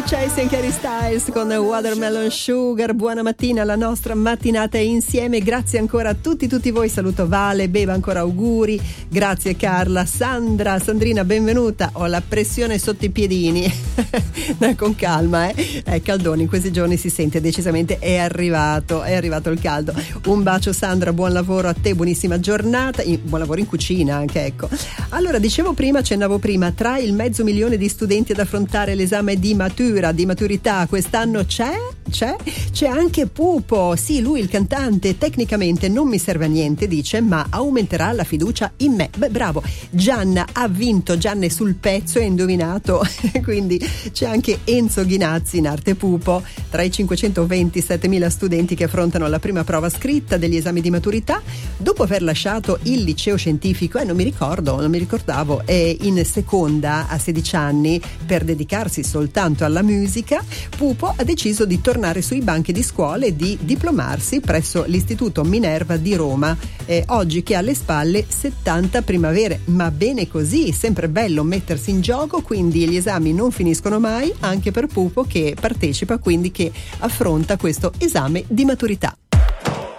Chase and Harry Styles con Watermelon Sugar. Buona mattina, la nostra mattinata è insieme. Grazie ancora a tutti voi. Saluto Vale, Beva, ancora auguri. Grazie Carla, Sandrina, benvenuta. Ho la pressione sotto i piedini. Con calma, caldone in questi giorni si sente decisamente. È arrivato il caldo. Un bacio Sandra, buon lavoro a te, buonissima giornata. Buon lavoro in cucina anche, ecco. Allora, accennavo prima, tra il 500.000 di studenti ad affrontare l'esame di maturità quest'anno c'è anche Pupo. Sì, lui il cantante tecnicamente non mi serve a niente, dice, ma aumenterà la fiducia in me. Beh, bravo. Gianna ha vinto, Gianna è sul pezzo e ha indovinato. Quindi c'è anche Enzo Ghinazzi in arte Pupo tra i 527.000 studenti che affrontano la prima prova scritta degli esami di maturità dopo aver lasciato il liceo scientifico non mi ricordavo, in seconda a 16 anni per dedicarsi soltanto alla musica. Pupo ha deciso di tornare sui banchi di scuola e di diplomarsi presso l'Istituto Minerva di Roma, oggi che ha alle spalle 70 primavere. Ma bene così, sempre bello mettersi in gioco, quindi gli esami non finiscono mai anche per Pupo, che partecipa, quindi che affronta questo esame di maturità.